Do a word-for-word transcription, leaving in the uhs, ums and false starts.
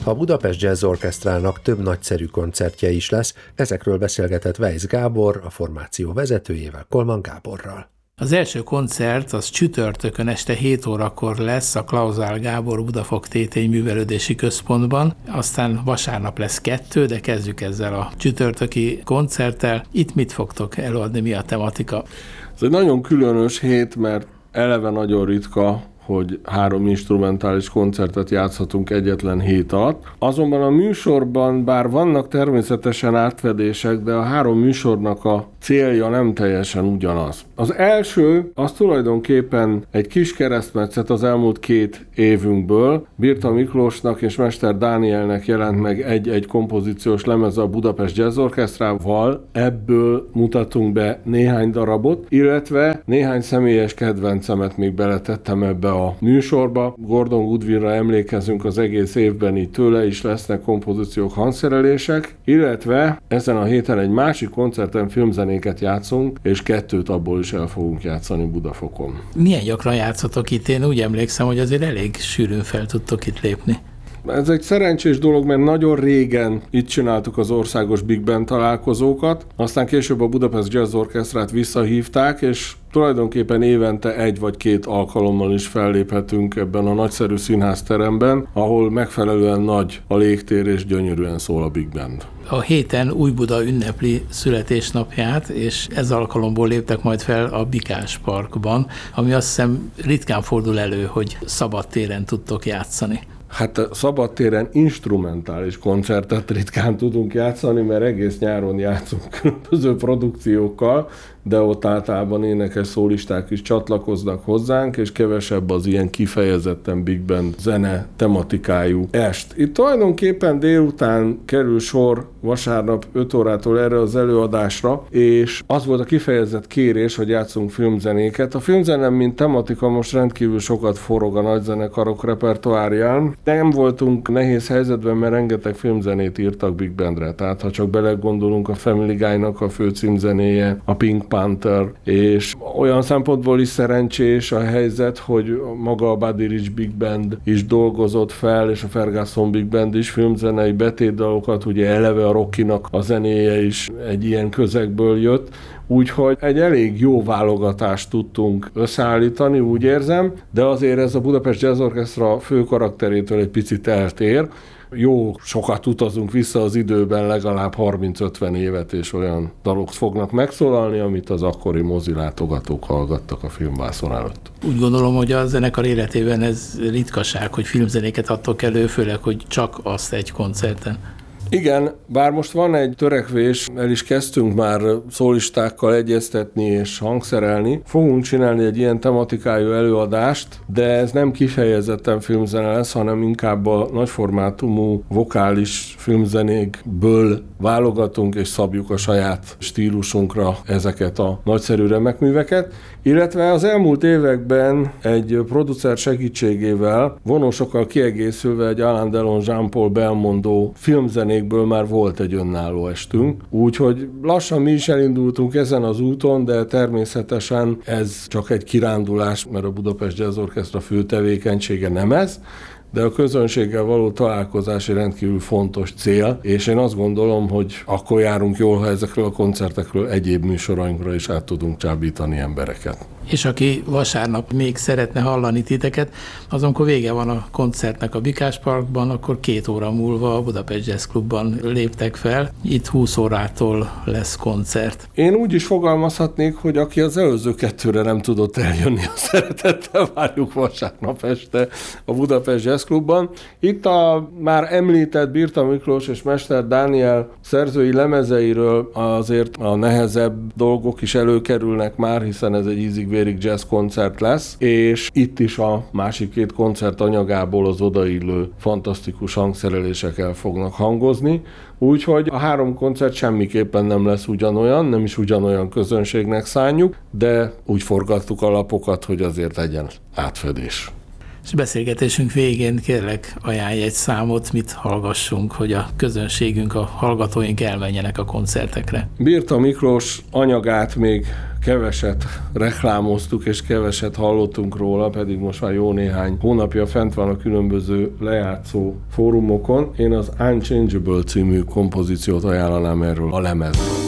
A Budapest Jazz Orchestrának több nagyszerű koncertje is lesz, ezekről beszélgetett Weisz Gábor, a formáció vezetőjével, Kolman Gáborral. Az első koncert az csütörtökön este hét órakor lesz a Klauzál Gábor Budafok Tétény Művelődési Központban, aztán vasárnap lesz kettő, de kezdjük ezzel a csütörtöki koncerttel. Itt mit fogtok előadni, mi a tematika? Ez egy nagyon különös hét, mert eleve nagyon ritka, hogy három instrumentális koncertet játszhatunk egyetlen hét alatt. Azonban a műsorban, bár vannak természetesen átfedések, de a három műsornak a célja nem teljesen ugyanaz. Az első, az tulajdonképpen egy kis keresztmetszet az elmúlt két évünkből. Birta Miklósnak és Mester Dánielnek jelent meg egy-egy kompozíciós lemez a Budapest Jazz Orchestrával. Ebből mutatunk be néhány darabot, illetve néhány személyes kedvencemet még beletettem ebbe a műsorba. Gordon Goodwinra emlékezünk az egész évben, így tőle is lesznek kompozíciók, hangszerelések, illetve ezen a héten egy másik koncerten filmzenéket játszunk, és kettőt abból is el fogunk játszani Budafokon. Milyen gyakran játszotok itt? Én úgy emlékszem, hogy azért elég sűrűn fel tudtok itt lépni. Ez egy szerencsés dolog, mert nagyon régen itt csináltuk az országos Big Band találkozókat, aztán később a Budapest Jazz Orchestrát visszahívták, és tulajdonképpen évente egy vagy két alkalommal is felléphetünk ebben a nagyszerű színházteremben, ahol megfelelően nagy a légtér és gyönyörűen szól a Big Band. A héten Újbuda ünnepli születésnapját, és ez alkalomból léptek majd fel a Bikás Parkban, ami azt hiszem ritkán fordul elő, hogy szabad téren tudtok játszani. Hát a szabadtéren instrumentális koncertet ritkán tudunk játszani, mert egész nyáron játszunk különböző produkciókkal, de ott általában énekes szólisták is csatlakoznak hozzánk, és kevesebb az ilyen kifejezetten big band zene tematikájú est. Itt tulajdonképpen délután kerül sor vasárnap öt órától erre az előadásra, és az volt a kifejezett kérés, hogy játszunk filmzenéket. A filmzenem, mint tematika most rendkívül sokat forog a nagyzenekarok repertoárján, de nem voltunk nehéz helyzetben, mert rengeteg filmzenét írtak big bandre. Tehát ha csak belegondolunk, a Family Guy-nak a főcímzenéje, a Pink Panther, és olyan szempontból is szerencsés a helyzet, hogy maga a Buddy Rich Big Band is dolgozott fel, és a Ferguson Big Band is filmzenei betétdalokat, ugye eleve a Rockynak a zenéje is egy ilyen közegből jött, úgyhogy egy elég jó válogatást tudtunk összeállítani, úgy érzem, de azért ez a Budapest Jazz Orchestra fő karakterétől egy picit eltér. Jó sokat utazunk vissza az időben, legalább harminc-ötven évet, és olyan dalok fognak megszólalni, amit az akkori mozilátogatók hallgattak a filmvászon előtt. Úgy gondolom, hogy a zenekar életében ez ritkaság, hogy filmzenéket adtok elő, főleg, hogy csak azt egy koncerten. Igen, bár most van egy törekvés, el is kezdtünk már szólistákkal egyeztetni és hangszerelni. Fogunk csinálni egy ilyen tematikájú előadást, de ez nem kifejezetten filmzene lesz, hanem inkább a nagyformátumú vokális filmzenékből válogatunk és szabjuk a saját stílusunkra ezeket a nagyszerű remekműveket. Illetve az elmúlt években egy producer segítségével, vonósokkal kiegészülve egy Alain Delon, Jean-Paul Belmondo filmzenékből már volt egy önálló estünk. Úgyhogy lassan mi is elindultunk ezen az úton, de természetesen ez csak egy kirándulás, mert a Budapest Jazz Orchestra fő tevékenysége nem ez, de a közönséggel való találkozás egy rendkívül fontos cél, és én azt gondolom, hogy akkor járunk jól, ha ezekről a koncertekről egyéb műsorainkra is át tudunk csábítani embereket. És aki vasárnap még szeretne hallani titeket, az amikor vége van a koncertnek a Bikás Parkban, akkor két óra múlva a Budapest Jazz Clubban léptek fel. Itt húsz órától lesz koncert. Én úgy is fogalmazhatnék, hogy aki az előző kettőre nem tudott eljönni, a szeretettel várjuk vasárnap este a Budapest Jazz Clubban. Itt a már említett Birta Miklós és Mester Dániel szerzői lemezeiről azért a nehezebb dolgok is előkerülnek már, hiszen ez egy ízig vérig jazz koncert lesz, és itt is a másik két koncert anyagából az odaillő fantasztikus hangszerelések el fognak hangozni, úgyhogy a három koncert semmiképpen nem lesz ugyanolyan, nem is ugyanolyan közönségnek szánjuk, de úgy forgattuk a lapokat, hogy azért legyen átfedés. És beszélgetésünk végén kérlek ajánlj egy számot, mit hallgassunk, hogy a közönségünk, a hallgatóink elmenjenek a koncertekre. Birta Miklós anyagát még keveset reklámoztuk, és keveset hallottunk róla, pedig most már jó néhány hónapja fent van a különböző lejátszó fórumokon. Én az Unchangeable című kompozíciót ajánlanám erről a lemezről.